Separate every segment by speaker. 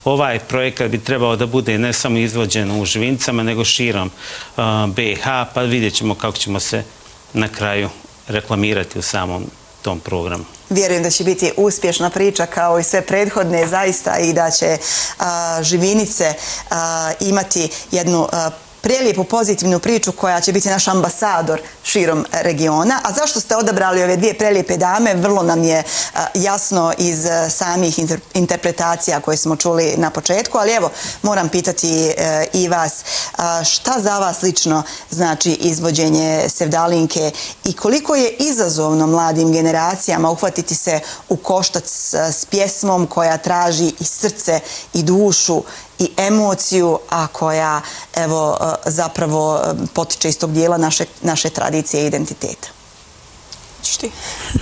Speaker 1: Ovaj projekat bi trebao da bude ne samo izvođen u Živinicama, nego širom BiH, pa vidjet ćemo kako ćemo se na kraju reklamirati u samom tom programu.
Speaker 2: Vjerujem da će biti uspješna priča kao i sve prethodne zaista i da će Živinice imati jednu prelijepu pozitivnu priču koja će biti naš ambasador širom regiona. A zašto ste odabrali ove dvije prelijepe dame? Vrlo nam je jasno iz samih interpretacija koje smo čuli na početku, ali evo, moram pitati i vas, šta za vas lično znači izvođenje Sevdalinke i koliko je izazovno mladim generacijama uhvatiti se u koštac s pjesmom koja traži i srce i dušu i emociju, a koja evo zapravo potiče iz tog dijela naše tradicije i identiteta.
Speaker 3: Češ ti?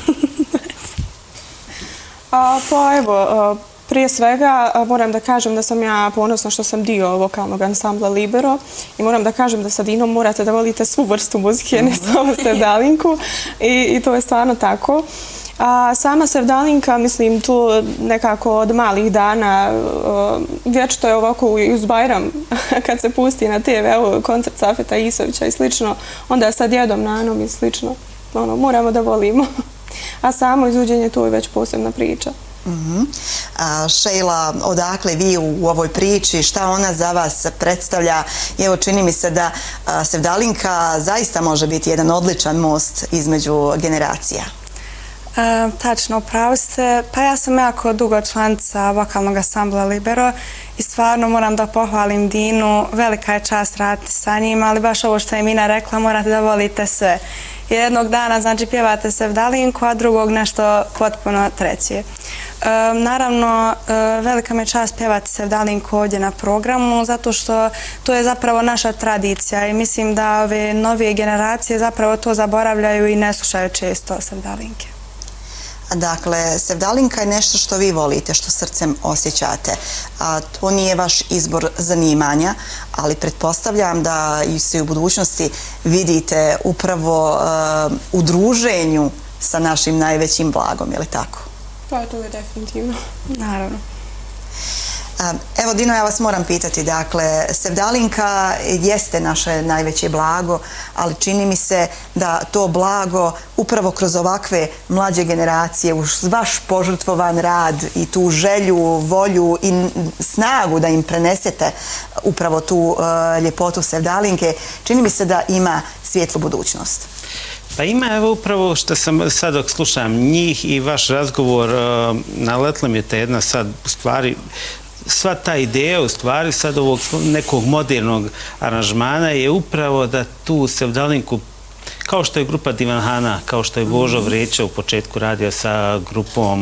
Speaker 3: Pa evo, prije svega moram da kažem da sam ja ponosna što sam dio vokalnog ansambla Libero i moram da kažem da sa Dinom morate da volite svu vrstu muzike, ne samo Sevdalinku i to je stvarno tako. A sama Sevdalinka, mislim, tu nekako od malih dana, vječito je ovako uz Bajram, kad se pusti na TV, koncert Safeta Isovića i slično, onda sa djedom Nanom i slično, moramo da volimo. A samo izvođenje to je već posebna priča.
Speaker 2: Šejla, odakle vi u ovoj priči, šta ona za vas predstavlja? Evo, čini mi se da Sevdalinka zaista može biti jedan odličan most između generacija.
Speaker 4: Tačno, upravo ste. Pa ja sam jako dugo članica vokalnog ansambla Libero i stvarno moram da pohvalim Dinu. Velika je čast raditi sa njim, ali baš ovo što je Mina rekla, morate da volite sve. Jednog dana, znači, pjevate Sevdalinku, a drugog nešto potpuno treće. Naravno, velika mi je čast pjevati Sevdalinku ovdje na programu, zato što to je zapravo naša tradicija i mislim da ove novije generacije zapravo to zaboravljaju i ne slušaju često Sevdalinke.
Speaker 2: Dakle, Sevdalinka je nešto što vi volite, što srcem osjećate. To nije vaš izbor zanimanja, ali pretpostavljam da se u budućnosti vidite upravo u druženju sa našim najvećim blagom, je li tako?
Speaker 3: Pa to je definitivno.
Speaker 4: Naravno.
Speaker 2: Evo, Dino, ja vas moram pitati, dakle, Sevdalinka jeste naše najveće blago, ali čini mi se da to blago upravo kroz ovakve mlađe generacije, uz vaš požrtvovan rad i tu želju, volju i snagu da im prenesete upravo tu ljepotu Sevdalinke, čini mi se da ima svijetlu budućnost.
Speaker 1: Pa ima, evo upravo što sam sad dok slušam njih i vaš razgovor, naletla mi je ta jedna sad u stvari sva ta ideja u stvari sad ovog nekog modernog aranžmana je upravo da tu Sevdalinku, kao što je grupa Divanhana, kao što je Božo Vreća u početku radio sa grupom,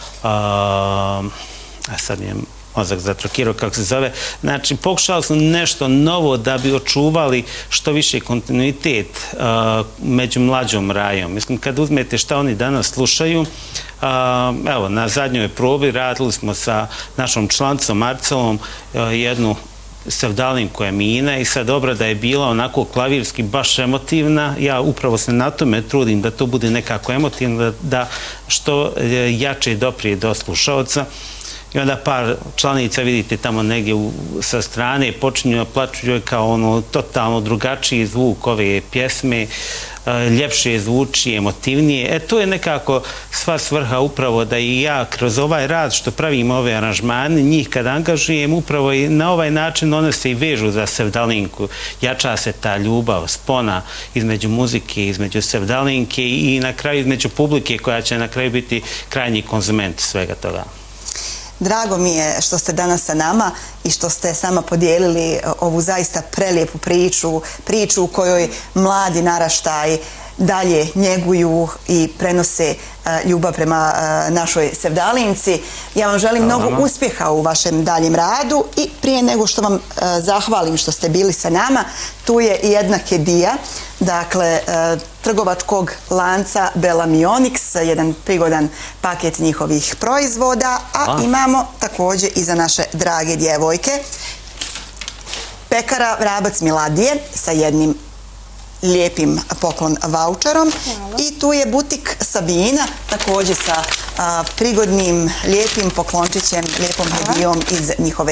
Speaker 1: a sad mi je mozak zatrokirao kako se zove, znači pokušali smo nešto novo da bi očuvali što više kontinuitet među mlađom rajom. Mislim, kad uzmete šta oni danas slušaju, evo, na zadnjoj probi radili smo sa našom članicom Marcelom jednu Sevdalinku Emina i sad obrada je bila onako klavirski baš emotivna. Ja upravo se na tome trudim da to bude nekako emotivno, da što jače doprije do slušalca. I onda par članica, vidite tamo negdje sa strane, počinju da plaću kao ono totalno drugačiji zvuk ove pjesme, ljepše zvuči, emotivnije. To je nekako sva svrha upravo da i ja kroz ovaj rad što pravim ove aranžmane, njih kad angažujem, upravo i na ovaj način one se i vežu za Sevdalinku. Jača se ta ljubav, spona između muzike, između Sevdalinke i na kraju između publike koja će na kraju biti krajnji konzument svega toga.
Speaker 2: Drago mi je što ste danas sa nama i što ste sama podijelili ovu zaista prelijepu priču u kojoj mladi naraštaj dalje njeguju i prenose ljubav prema našoj Sevdalinci. Ja vam želim mnogo uspjeha u vašem daljem radu i prije nego što vam zahvalim što ste bili sa nama, tu je i jedna kedija, dakle, trgovačkog lanca Belamionix, jedan prigodan paket njihovih proizvoda, a imamo također i za naše drage djevojke pekara Vrabac Miladije sa jednim lijepim poklon voucherom. I tu je butik Sabina, također sa prigodnim, lijepim poklončićem, lijepom hedijom iz njihove